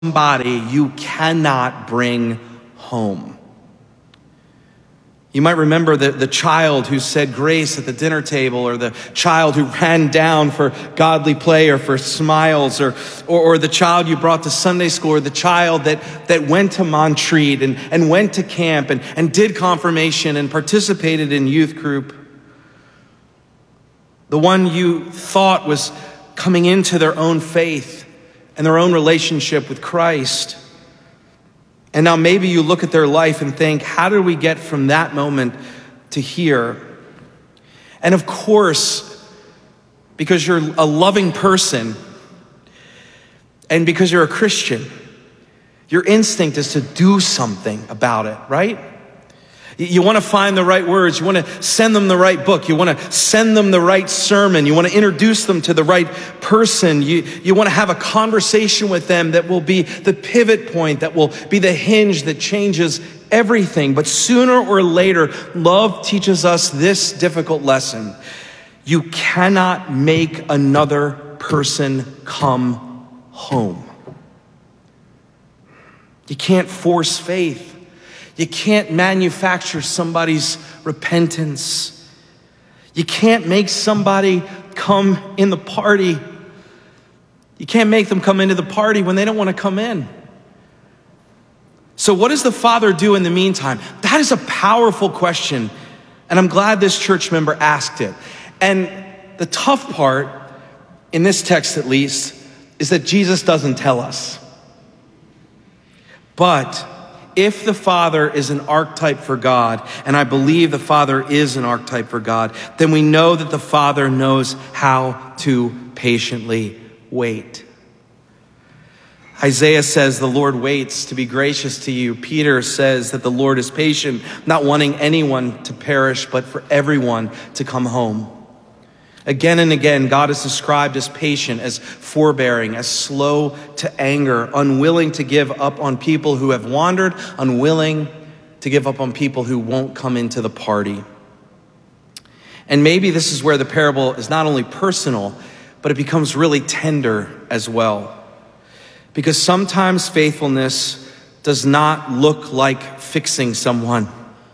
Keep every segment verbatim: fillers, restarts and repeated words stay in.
somebody you cannot bring home. You might remember the, the child who said grace at the dinner table, or the child who ran down for godly play or for smiles, or, or, or the child you brought to Sunday school, or the child that, that went to Montreat and, and went to camp and, and did confirmation and participated in youth group. The one you thought was coming into their own faith and their own relationship with Christ. And now maybe you look at their life and think, how did we get from that moment to here? And of course, because you're a loving person and because you're a Christian, your instinct is to do something about it, right? You want to find the right words. You want to send them the right book. You want to send them the right sermon. You want to introduce them to the right person. You, you want to have a conversation with them that will be the pivot point, that will be the hinge that changes everything. But sooner or later, love teaches us this difficult lesson. You cannot make another person come home. You can't force faith. You can't manufacture somebody's repentance. You can't make somebody come in the party. You can't make them come into the party when they don't want to come in. So what does the Father do in the meantime? That is a powerful question, and I'm glad this church member asked it. And the tough part, in this text at least, is that Jesus doesn't tell us. But if the Father is an archetype for God, and I believe the Father is an archetype for God, then we know that the Father knows how to patiently wait. Isaiah says the Lord waits to be gracious to you. Peter says that the Lord is patient, not wanting anyone to perish, but for everyone to come home. Again and again, God is described as patient, as forbearing, as slow to anger, unwilling to give up on people who have wandered, unwilling to give up on people who won't come into the party. And maybe this is where the parable is not only personal, but it becomes really tender as well. Because sometimes faithfulness does not look like fixing someone.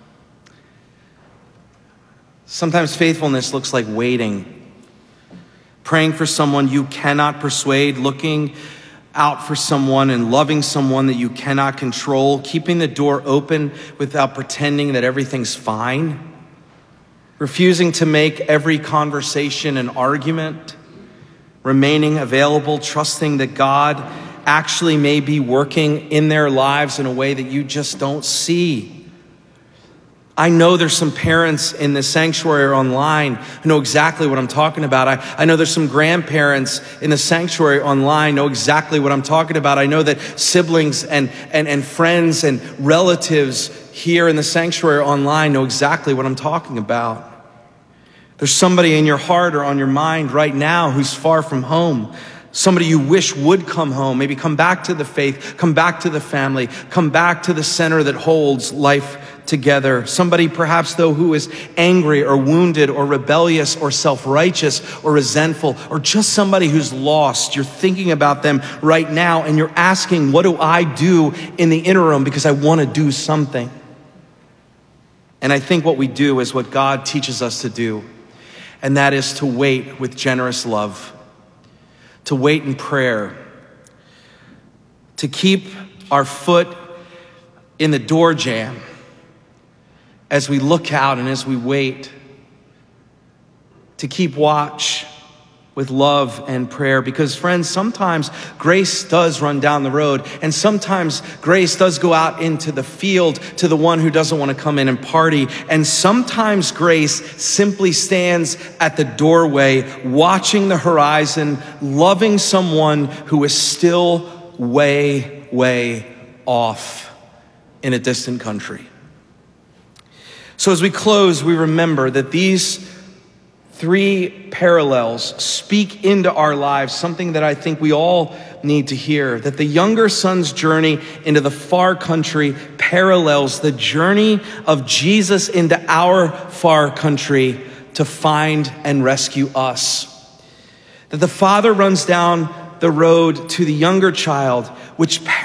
Sometimes faithfulness looks like waiting. Praying for someone you cannot persuade, looking out for someone and loving someone that you cannot control, keeping the door open without pretending that everything's fine, refusing to make every conversation an argument, remaining available, trusting that God actually may be working in their lives in a way that you just don't see. I know there's some parents in the sanctuary or online who know exactly what I'm talking about. I, I know there's some grandparents in the sanctuary online know exactly what I'm talking about. I know that siblings and, and, and friends and relatives here in the sanctuary or online know exactly what I'm talking about. There's somebody in your heart or on your mind right now who's far from home. Somebody you wish would come home, maybe come back to the faith, come back to the family, come back to the center that holds life together. Somebody perhaps though who is angry or wounded or rebellious or self-righteous or resentful, or just somebody who's lost. You're thinking about them right now and you're asking, what do I do in the interim because I want to do something? And I think what we do is what God teaches us to do, and that is to wait with generous love. To wait in prayer, to keep our foot in the door jamb as we look out and as we wait, to keep watch with love and prayer. Because friends, sometimes grace does run down the road, and sometimes grace does go out into the field to the one who doesn't want to come in and party. And sometimes grace simply stands at the doorway, watching the horizon, loving someone who is still way, way off in a distant country. So as we close, we remember that these three parallels speak into our lives something that I think we all need to hear, that the younger son's journey into the far country parallels the journey of Jesus into our far country to find and rescue us. That the Father runs down the road to the younger child, which